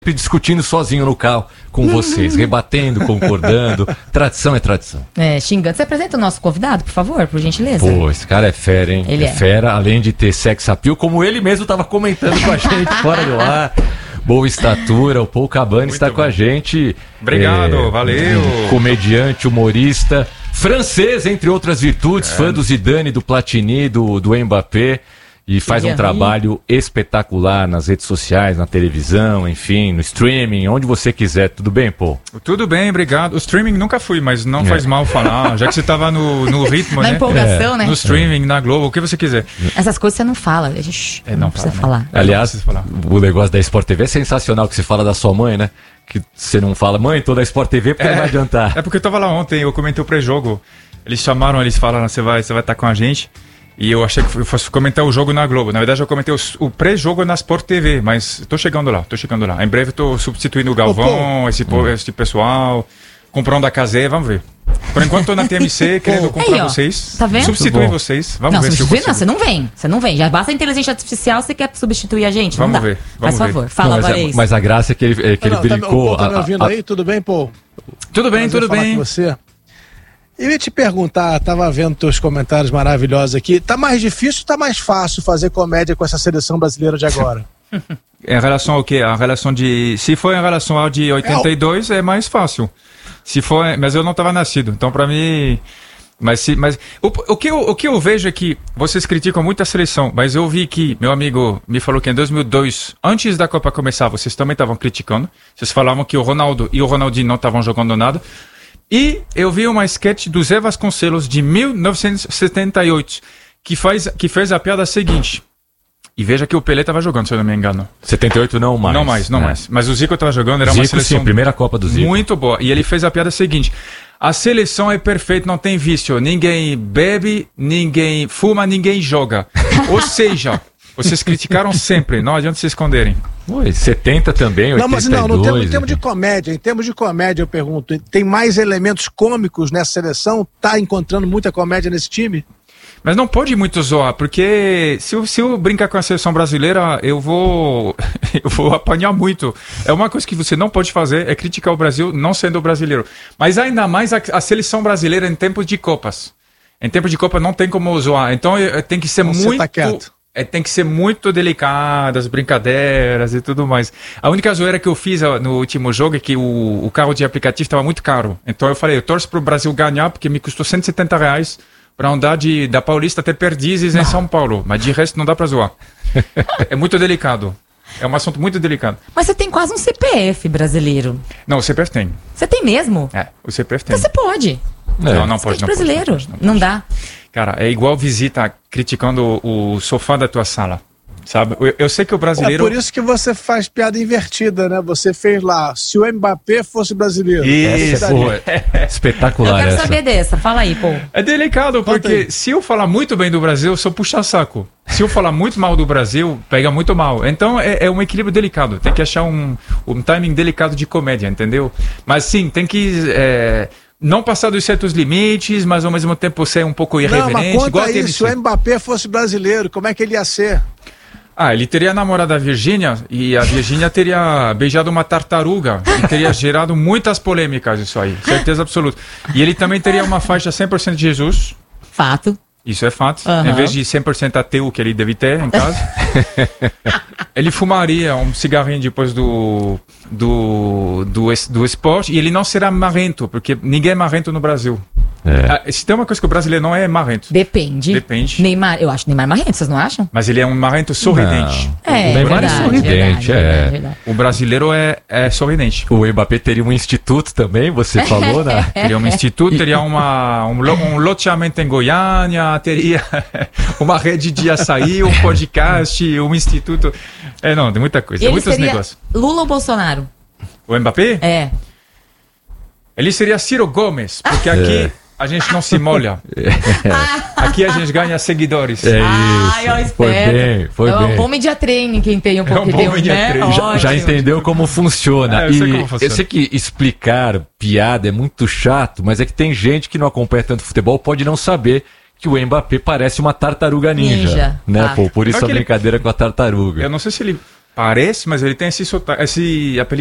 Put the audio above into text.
discutindo sozinho no carro com vocês, rebatendo, concordando. Tradição é tradição. Xingando. Você apresenta o nosso convidado, por favor, por gentileza? Pô, esse cara é fera, hein? Ele é fera, além de ter sex appeal, como ele mesmo estava comentando com a gente fora do ar. Boa estatura, o Paul Cabane está com a gente. Obrigado, valeu. Comediante, humorista, francês, entre outras virtudes, fã do Zidane, do Platini, do Mbappé. E faz um trabalho espetacular nas redes sociais, na televisão, enfim, no streaming, onde você quiser. Tudo bem, Paul? Tudo bem, obrigado. O streaming nunca fui, mas não faz mal falar, já que você estava no ritmo, na né? empolgação, né? No streaming, na Globo, o que você quiser. Essas coisas você não fala, a gente não precisa falar. Aliás, o negócio da Sport TV é sensacional, que você fala da sua mãe, né? Que você não fala, mãe, tô da Sport TV, porque não vai adiantar. É porque eu tava lá ontem, eu comentei o pré-jogo. Eles chamaram, eles falaram, você vai estar com a gente. E eu achei que eu fosse comentar o jogo na Globo. Na verdade, eu comentei o pré-jogo na Sport TV, mas tô chegando lá. Em breve tô substituindo o Galvão, esse pessoal, comprando a Casé, vamos ver. Por enquanto tô na TMC, querendo comprar vocês. Tá vendo? Substituir vocês. Vamos ver se eu consigo. Não, você não vem. Já basta a inteligência artificial, você quer substituir a gente? Vamos ver. Faz favor, fala, Varese. Mas a graça é que ele brincou. Tá me ouvindo aí? Tudo bem, Paul? Tudo bem. Com você. Eu ia te perguntar, tava vendo teus comentários maravilhosos aqui. Tá mais difícil ou tá mais fácil fazer comédia com essa seleção brasileira de agora? Em relação ao quê? A relação de... Se for em relação ao de 82, é mais fácil. Se for... Mas eu não estava nascido, então para mim... Mas o que eu vejo é que vocês criticam muito a seleção, mas eu vi que meu amigo me falou que em 2002, antes da Copa começar, vocês também estavam criticando. Vocês falavam que o Ronaldo e o Ronaldinho não estavam jogando nada. E eu vi uma sketch do Zé Vasconcelos de 1978 que fez a piada seguinte. E veja que o Pelé estava jogando, se eu não me engano. 78 não mais. Não mais. Mas o Zico estava jogando, era uma seleção... Sim, primeira Copa do Zico. Muito boa. E ele fez a piada seguinte. A seleção é perfeita, não tem vício. Ninguém bebe, ninguém fuma, ninguém joga. Ou seja... Vocês criticaram sempre, não adianta se esconderem. 70 também, 82... Não, mas em termos de comédia, eu pergunto, tem mais elementos cômicos nessa seleção? Tá encontrando muita comédia nesse time? Mas não pode muito zoar, porque se eu brincar com a seleção brasileira, eu vou apanhar muito. É uma coisa que você não pode fazer, é criticar o Brasil não sendo brasileiro. Mas ainda mais a seleção brasileira em tempos de Copas. Em tempos de Copa não tem como zoar, então tem que ser muito... Tá quieto. Tem que ser muito delicado, as brincadeiras e tudo mais. A única zoeira que eu fiz no último jogo é que o carro de aplicativo estava muito caro. Então eu falei, eu torço para o Brasil ganhar, porque me custou R$170 para andar da Paulista até Perdizes em São Paulo. Mas de resto não dá para zoar. É muito delicado. É um assunto muito delicado. Mas você tem quase um CPF brasileiro. Não, o CPF tem. Você tem mesmo? O CPF tem. Então você pode. Não pode. Não brasileiro. Pode. Não dá. Cara, é igual visita criticando o sofá da tua sala, sabe? Eu sei que o brasileiro... É por isso que você faz piada invertida, né? Você fez lá, se o Mbappé fosse brasileiro. Isso, espetacular. Eu quero saber dessa, fala aí, pô. É delicado, porque se eu falar muito bem do Brasil, eu sou puxa-saco. Se eu falar muito mal do Brasil, pega muito mal. Então é um equilíbrio delicado, tem que achar um timing delicado de comédia, entendeu? Mas sim, tem que... não passar dos certos limites, mas ao mesmo tempo ser um pouco irreverente. Não, mas conta aí, se o Mbappé fosse brasileiro, como é que ele ia ser? Ele teria namorado a Virgínia e a Virgínia teria beijado uma tartaruga e teria gerado muitas polêmicas isso aí, certeza absoluta. E ele também teria uma faixa 100% de Jesus. Fato. Isso é fato. Em vez de 100% ateu que ele deve ter em casa. Ele fumaria um cigarrinho depois do esporte e ele não será marrento, porque ninguém é marrento no Brasil. Se tem uma coisa que o brasileiro não é marrento. Depende. Neymar, eu acho Neymar marrento, vocês não acham? Mas ele é um marrento sorridente. O Neymar é sorridente, verdade. O brasileiro é sorridente. O Mbappé teria um instituto também, você falou, né? Teria um instituto, teria um loteamento em Goiânia, teria uma rede de açaí, um podcast, um instituto. Tem muita coisa, tem muitos negócios. Lula ou Bolsonaro? O Mbappé? Ele seria Ciro Gomes, porque aqui a gente não se molha. Aqui a gente ganha seguidores. É isso. Eu espero. Foi bem. Um bom media training quem tem um pouco de Deus, né? Já entendeu como funciona. Eu sei como funciona. Eu sei que explicar piada é muito chato, mas é que tem gente que não acompanha tanto futebol, pode não saber que o Mbappé parece uma tartaruga ninja. Né, pô? Por isso a brincadeira com a tartaruga. Eu não sei se ele Parece, mas ele tem esse apelido